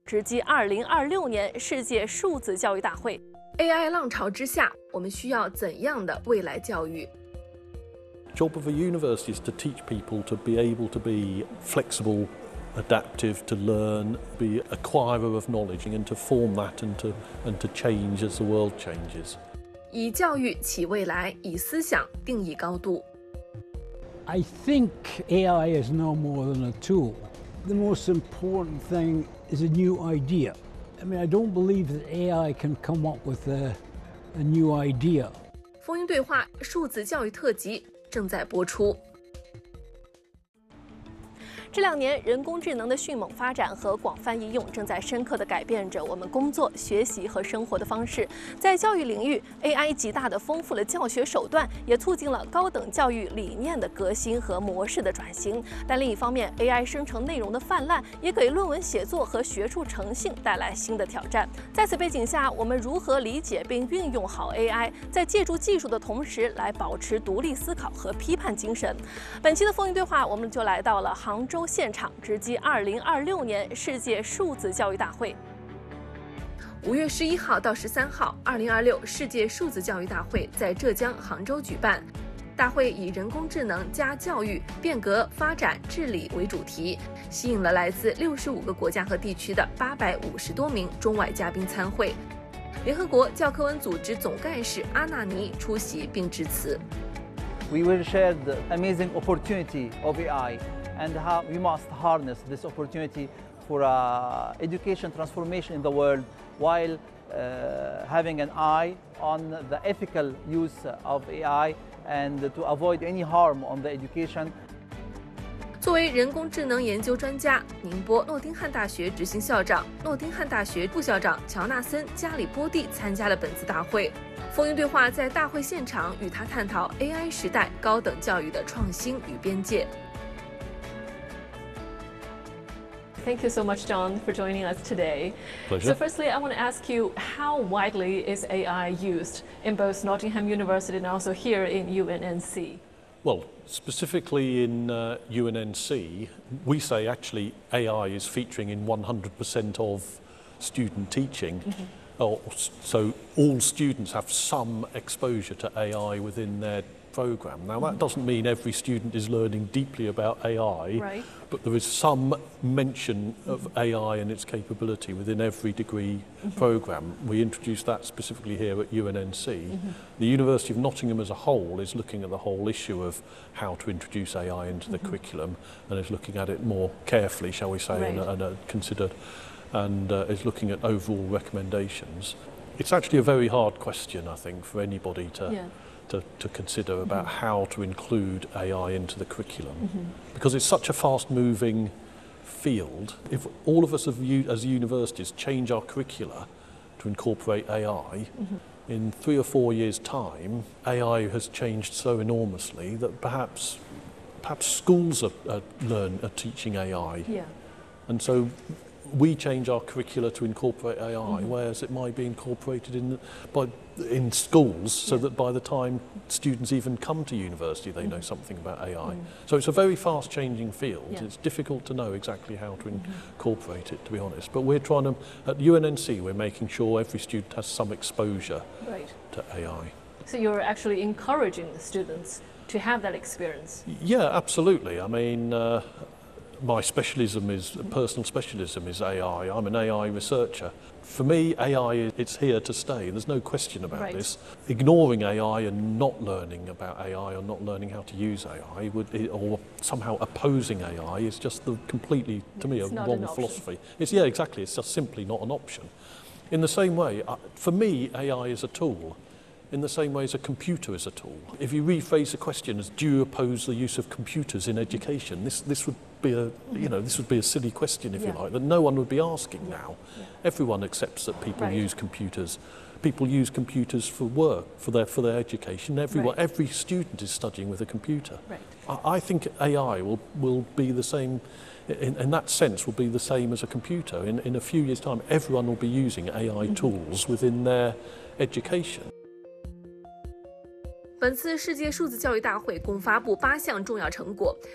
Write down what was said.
直击2026年世界数字教育大会。AI 浪潮之下，我们需要怎样的未来教育？ job of a university is to teach people to be able to be flexible, adaptive, to learn, be acquirer of knowledge, and to form that and to change as the world changes. 以教育起未来，以思想定义高度。 I think AI is no more than a tool. The most important thing is a new idea. I mean, I don't believe that AI can come up with a new idea. 风云对话数字教育特辑正在播出。 这2年，人工智能的迅猛发展和广泛应用正在深刻地改变着我们工作、学习和生活的方式。在教育领域 ，AI 极大地丰富了教学手段，也促进了高等教育理念的革新和模式的转型。但另一方面 ，AI 生成内容的泛滥也给论文写作和学术诚信带来新的挑战。在此背景下，我们如何理解并运用好 AI， 在借助技术的同时，来保持独立思考和批判精神？本期的风云对话，我们就来到了杭州 现场直击2026年世界数字教育大会。5月11号到13号，2026世界数字教育大会在浙江杭州举办。大会以人工智能加教育变革发展治理为主题，吸引了来自65个国家和地区的850多名中外嘉宾参会。联合国教科文组织总干事阿纳尼出席并致辞。 We will share the amazing opportunity of AI and how we must harness this opportunity for education transformation in the world while having an eye on the ethical use of AI and to avoid any harm on the education. 作为人工智能研究专家，宁波诺丁汉大学执行校长、诺丁汉大学副校长乔纳森·加里波蒂参加了本次大会。风云对话在大会现场与他探讨 AI 时代高等教育的创新与边界。 Thank you so much, John, for joining us today. Pleasure. So firstly, I want to ask you, how widely is AI used in both Nottingham University and also here in UNNC? Well, specifically in UNNC, we say actually AI is featuring in 100% of student teaching. So all students have some exposure to AI within their program. Now that doesn't mean every student is learning deeply about AI, right, but there is some mention of AI and its capability within every degree program. We introduced that specifically here at UNNC. The University of Nottingham as a whole is looking at the whole issue of how to introduce AI into the curriculum and is looking at it more carefully, shall we say, right, and considered, and is looking at overall recommendations. It's actually a very hard question, I think, for anybody to consider about how to include AI into the curriculum, because it's such a fast-moving field. If all of us as universities change our curricula to incorporate AI, in 3 or 4 years' time, AI has changed so enormously that perhaps schools are teaching AI, and so we change our curricula to incorporate AI, whereas it might be incorporated in schools, so that by the time students even come to university, they know something about AI. So it's a very fast-changing field. It's difficult to know exactly how to incorporate it, to be honest. But we're trying to, at UNNC, we're making sure every student has some exposure to AI. So you're actually encouraging the students to have that experience? Yeah, absolutely. I mean, my personal specialism is AI. I'm an AI researcher. For me, AI, it's here to stay. There's no question about this. Ignoring AI and not learning about AI or not learning how to use AI or somehow opposing AI is just completely, to me, a wrong philosophy. Exactly. It's just simply not an option. In the same way, for me, AI is a tool. In the same way as a computer is a tool. If you rephrase the question as, do you oppose the use of computers in education? This would be a silly question, if you like, that no one would be asking now. Everyone accepts that people use computers. People use computers for work, for their education. Every student is studying with a computer. I think AI will be the same. In that sense, will be the same as a computer. In a few years' time, everyone will be using AI tools within their education. 本次世界数字教育大会共发布8项重要成果，